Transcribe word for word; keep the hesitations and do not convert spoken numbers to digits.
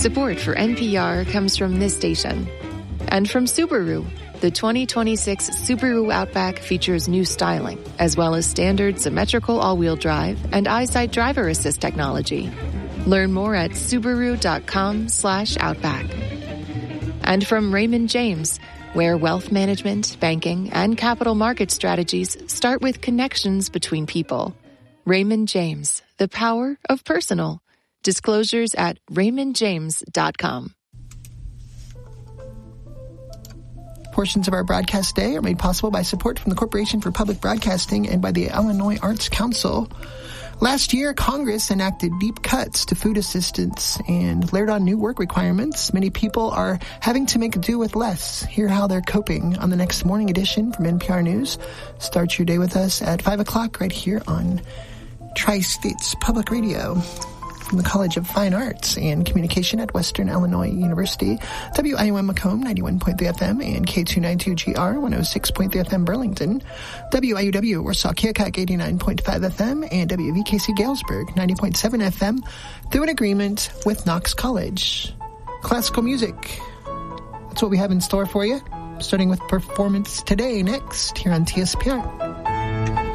Support for N P R comes from this station. And from Subaru. The twenty twenty-six Subaru Outback features new styling, as well as standard symmetrical all-wheel drive and EyeSight driver assist technology. Learn more at Subaru.com slash Outback. And from Raymond James, where wealth management, banking, and capital market strategies start with connections between people. Raymond James, the power of personal. Disclosures at raymond james dot com. Portions of our broadcast today are made possible by support from the Corporation for Public Broadcasting and by the Illinois Arts Council. Last year, Congress enacted deep cuts to food assistance and layered on new work requirements. Many people are having to make do with less. Hear how they're coping on the next morning edition from N P R News. Start your day with us at five o'clock right here on Tri-States Public Radio. From the College of Fine Arts and Communication at Western Illinois University, W I U M Macomb ninety-one point three F M and K two ninety-two G R one oh six point three F M Burlington, W I U W Warsaw Keokuk eighty-nine point five F M, and W V K C Galesburg ninety point seven F M through an agreement with Knox College. Classical music. That's what we have in store for you, starting with performance today next here on T S P R.